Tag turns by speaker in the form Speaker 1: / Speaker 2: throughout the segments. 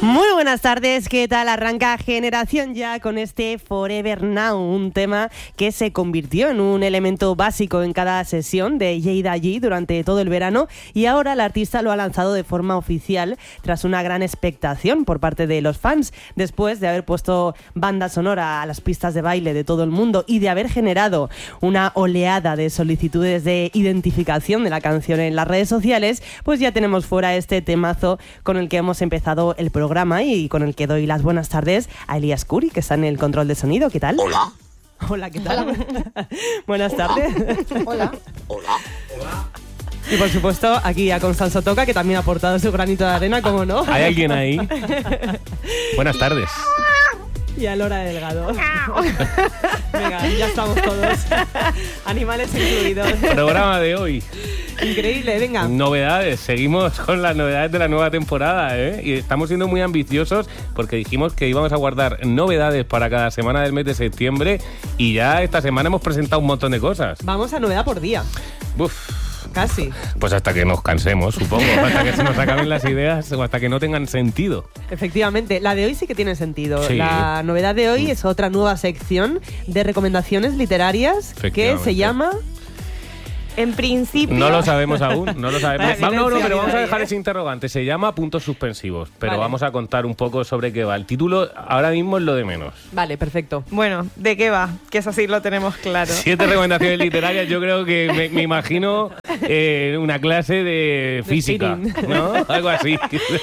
Speaker 1: Muy buenas tardes, ¿qué tal? Arranca Generación Ya con este Forever Now, un tema que se convirtió en un elemento básico en cada sesión de Jada G durante todo el verano y ahora el artista lo ha lanzado de forma oficial tras una gran expectación por parte de los fans, después de haber puesto banda sonora a las pistas de baile de todo el mundo y de haber generado una oleada de solicitudes de identificación de la canción en las redes sociales. Pues ya tenemos fuera este temazo con el que hemos empezado el programa y con el que doy las buenas tardes a Elías Curi, que está en el control de sonido. ¿Qué tal?
Speaker 2: Hola.
Speaker 1: Hola, ¿qué tal? Buenas tardes.
Speaker 2: Hola. Hola. Hola.
Speaker 1: Y por supuesto, aquí a Constanzo Toca, que también ha aportado su granito de arena, ¿cómo no?
Speaker 3: ¿Hay alguien ahí? Buenas tardes.
Speaker 1: Y a Lora Delgado. Venga, ya estamos todos. Animales incluidos.
Speaker 3: Programa de hoy.
Speaker 1: Increíble, venga.
Speaker 3: Novedades, seguimos con las novedades de la nueva temporada, ¿eh? Y estamos siendo muy ambiciosos porque dijimos que íbamos a guardar novedades para cada semana del mes de septiembre y ya esta semana hemos presentado un montón de cosas.
Speaker 1: Vamos a novedad por día.
Speaker 3: Uf.
Speaker 1: Casi.
Speaker 3: Pues hasta que nos cansemos, supongo. Hasta que se nos acaben las ideas o hasta que no tengan sentido.
Speaker 1: Efectivamente, la de hoy sí que tiene sentido.
Speaker 3: Sí.
Speaker 1: La novedad de hoy es otra nueva sección de recomendaciones literarias que se llama...
Speaker 4: En principio...
Speaker 3: No lo sabemos aún, no lo sabemos.
Speaker 1: Vale,
Speaker 3: No, pero vamos a
Speaker 1: ¿eh?
Speaker 3: dejar ese interrogante. Se llama Puntos Suspensivos, pero
Speaker 1: Vale.
Speaker 3: vamos a contar un poco sobre qué va. El título ahora mismo es lo de menos.
Speaker 1: Vale, perfecto.
Speaker 4: Bueno, ¿de qué va? Que eso sí lo tenemos claro.
Speaker 3: 7 recomendaciones literarias, yo creo que me imagino una clase de física, ¿no? Algo así.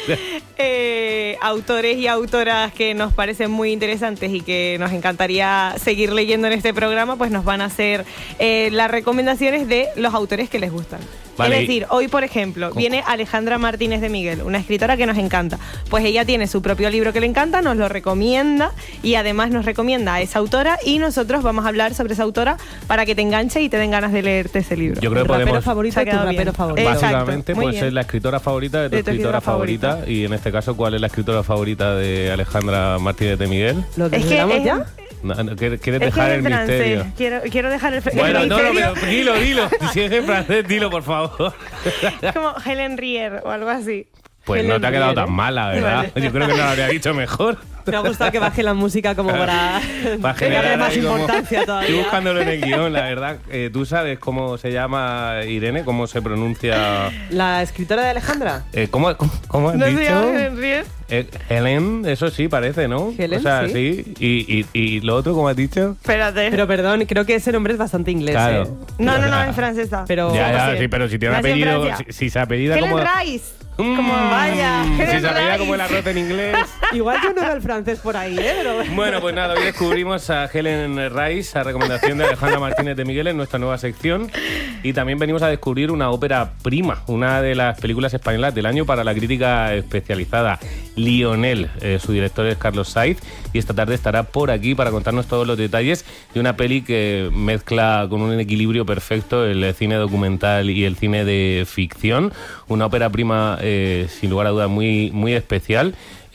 Speaker 4: Autores y autoras que nos parecen muy interesantes y que nos encantaría seguir leyendo en este programa, pues nos van a hacer las recomendaciones de los autores que les gustan.
Speaker 3: Vale.
Speaker 4: Es decir, hoy, por ejemplo, viene Alejandra Martínez de Miguel, una escritora que nos encanta. Pues ella tiene su propio libro que le encanta, nos lo recomienda y además nos recomienda a esa autora y nosotros vamos a hablar sobre esa autora para que te enganche y te den ganas de leerte ese libro.
Speaker 3: Yo creo que
Speaker 1: ¿Tu rapero
Speaker 3: podemos...
Speaker 1: favorito
Speaker 4: Se ha
Speaker 1: y tu
Speaker 4: quedado
Speaker 1: rapero
Speaker 4: bien.
Speaker 1: favorito?
Speaker 4: Exacto,
Speaker 3: Básicamente,
Speaker 4: muy
Speaker 3: pues
Speaker 4: bien.
Speaker 3: es la escritora favorita de tu escritora favorita. Y en este caso, ¿cuál es la escritora favorita de Alejandra Martínez de Miguel?
Speaker 1: ¿Lo
Speaker 4: Es que
Speaker 1: desvelamos
Speaker 4: es-
Speaker 1: ya?
Speaker 3: ¿Quieres
Speaker 4: Es
Speaker 3: dejar
Speaker 4: que
Speaker 3: el
Speaker 4: es francés.
Speaker 3: misterio?
Speaker 4: Quiero dejar el
Speaker 3: Bueno,
Speaker 4: el
Speaker 3: no,
Speaker 4: misterio.
Speaker 3: pero dilo. Si es en francés, dilo, por favor.
Speaker 4: Es como Helen Rier o algo así.
Speaker 3: Pues no te ha quedado tan mala, ¿verdad?
Speaker 4: Vale.
Speaker 3: Yo creo que no lo habría dicho mejor.
Speaker 1: Me ha gustado que baje la música como para darle más
Speaker 3: ahí como-
Speaker 1: importancia
Speaker 3: Estoy
Speaker 1: todavía.
Speaker 3: buscándolo en el guión, la verdad. ¿Tú sabes cómo se llama Irene? ¿Cómo se pronuncia?
Speaker 1: ¿La escritora de Alejandra?
Speaker 3: ¿Cómo has
Speaker 4: ¿No se
Speaker 3: dicho?
Speaker 4: llama Helen Rier?
Speaker 3: Helen, eso sí parece, ¿no?
Speaker 1: Helen,
Speaker 3: o sea,
Speaker 1: sí.
Speaker 3: Y lo otro, ¿cómo has dicho?
Speaker 4: Espérate.
Speaker 1: Pero perdón, creo que ese nombre es bastante inglés.
Speaker 3: Claro.
Speaker 1: ¿eh?
Speaker 4: No, es francesa.
Speaker 1: Pero-
Speaker 3: Ya,
Speaker 4: Sí.
Speaker 3: sí, pero si tiene un
Speaker 4: Nació en
Speaker 3: apellido,
Speaker 4: Francia.
Speaker 3: si se apellida
Speaker 4: Helen
Speaker 3: como...
Speaker 4: Rice. Como vaya.
Speaker 3: Si
Speaker 4: Helen
Speaker 3: se apellida
Speaker 4: Rice.
Speaker 3: como el arroz en inglés...
Speaker 1: Igual yo no era el francés por ahí, ¿eh? Pero...
Speaker 3: Bueno, pues nada, hoy descubrimos a Helen Rice, a recomendación de Alejandra Martínez de Miguel en nuestra nueva sección. Y también venimos a descubrir una ópera prima, una de las películas españolas del año para la crítica especializada, Lionel. Su director es Carlos Saiz y esta tarde estará por aquí para contarnos todos los detalles de una peli que mezcla con un equilibrio perfecto el cine documental y el cine de ficción. Una ópera prima, sin lugar a dudas, muy, muy especial.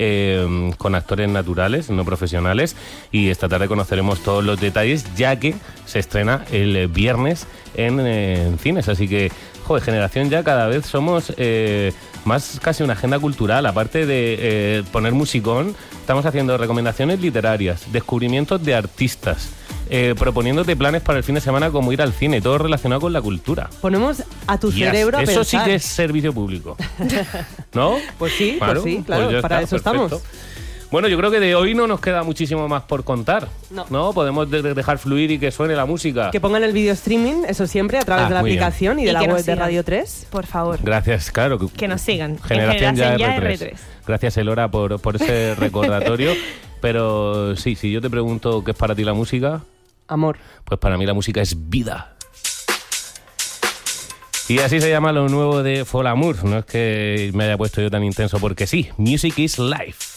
Speaker 3: Con actores naturales, no profesionales, y esta tarde conoceremos todos los detalles ya que se estrena el viernes en cines, así que joder, Generación Ya cada vez somos más casi una agenda cultural, aparte de poner musicón, estamos haciendo recomendaciones literarias, descubrimientos de artistas, proponiéndote planes para el fin de semana como ir al cine, todo relacionado con la cultura.
Speaker 1: Ponemos a tu
Speaker 3: Yes,
Speaker 1: cerebro a
Speaker 3: eso
Speaker 1: pensar.
Speaker 3: sí que es servicio público. ¿No?
Speaker 1: Pues sí,
Speaker 3: Claro,
Speaker 1: claro,
Speaker 3: ya
Speaker 1: para
Speaker 3: está,
Speaker 1: eso
Speaker 3: perfecto.
Speaker 1: estamos.
Speaker 3: Bueno, yo creo que de hoy no nos queda muchísimo más por contar.
Speaker 1: No.
Speaker 3: Podemos dejar fluir y que suene la música.
Speaker 1: Que pongan el video streaming, eso siempre, a través de la
Speaker 3: muy bien.
Speaker 1: aplicación y de
Speaker 4: Y
Speaker 1: la
Speaker 4: que
Speaker 1: web
Speaker 4: nos
Speaker 1: de
Speaker 4: sigan.
Speaker 1: Radio 3.
Speaker 4: Por favor.
Speaker 3: Gracias, claro.
Speaker 4: Que nos sigan.
Speaker 3: Generación
Speaker 4: en
Speaker 3: Ya
Speaker 4: R3.
Speaker 3: R3. Gracias, Elora, por ese recordatorio. Pero sí, si yo te pregunto qué es para ti la música,
Speaker 1: Amor.
Speaker 3: pues para mí la música es vida. Y así se llama lo nuevo de Folamour. No es que me haya puesto yo tan intenso, porque sí, Music is Life.